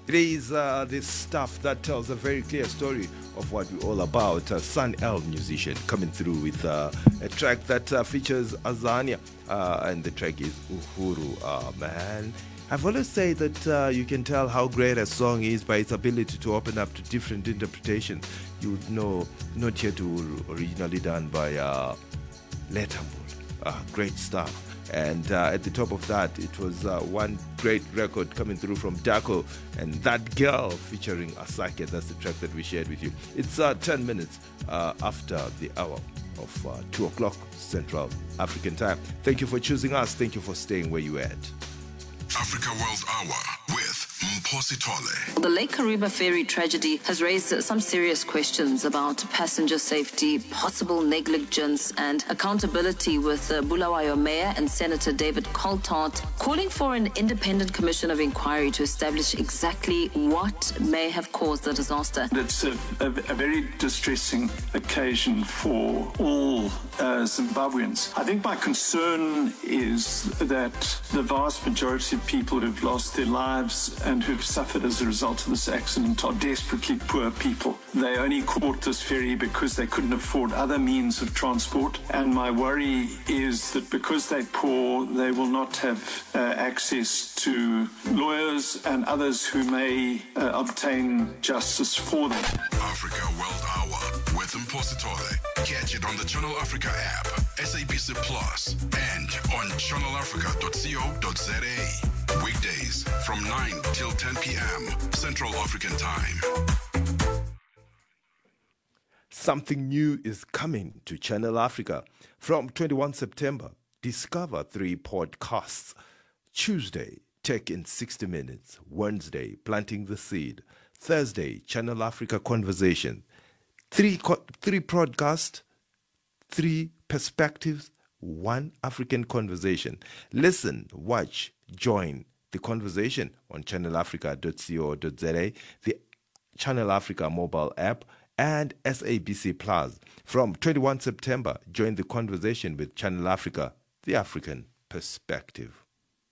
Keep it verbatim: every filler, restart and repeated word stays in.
It is uh, this stuff that tells a very clear story of what we're all about. A Sun L musician coming through with uh, a track that uh, features Azania, uh, and the track is Uhuru. Uh, man, I've always said that uh, you can tell how great a song is by its ability to open up to different interpretations. You would know Not Yet Uhuru, originally done by uh, Letambul. Uh, great stuff. And uh, at the top of that, it was uh, one great record coming through from Daco and That Girl featuring Asake. That's the track that we shared with you. It's uh, ten minutes uh, after the hour of uh, two o'clock Central African time. Thank you for choosing us. Thank you for staying where you at. Africa World Hour with Mposi Tole. The Lake Kariba ferry tragedy has raised some serious questions about passenger safety, possible negligence, and accountability, with uh, Bulawayo Mayor and Senator David Coltart calling for an independent commission of inquiry to establish exactly what may have caused the disaster. It's a, a, a very distressing occasion for all uh, Zimbabweans. I think my concern is that the vast majority of people who've lost their lives and who've suffered as a result of this accident are desperately poor people. They only caught this ferry because they couldn't afford other means of transport, and my worry is that because they're poor, they will not have uh, access to lawyers and others who may uh, obtain justice for them. Africa World Hour with Mposi Tole. Catch it on the Channel Africa app, S A B C Plus, and on channel africa dot co dot za. Weekdays from nine till ten p.m. Central African Time. Something new is coming to Channel Africa. From twenty-first September, discover three podcasts. Tuesday, Tech in sixty minutes. Wednesday, Planting the Seed. Thursday, Channel Africa Conversation. Three, co- three podcasts, three perspectives, one African conversation. Listen, watch, join the conversation on channel africa dot co dot za, the Channel Africa mobile app, and S A B C Plus. From twenty-first September, join the conversation with Channel Africa, the African perspective.